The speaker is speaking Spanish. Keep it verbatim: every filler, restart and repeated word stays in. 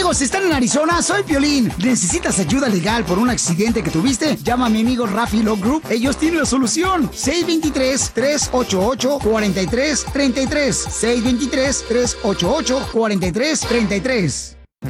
amigos están en Arizona, soy Piolín. ¿Necesitas ayuda legal por un accidente que tuviste? Llama a mi amigo Rafi Law Group. Ellos tienen la solución. seis dos tres, tres ocho ocho, cuatro tres tres tres. seis dos tres, tres ocho ocho, cuatro tres tres tres.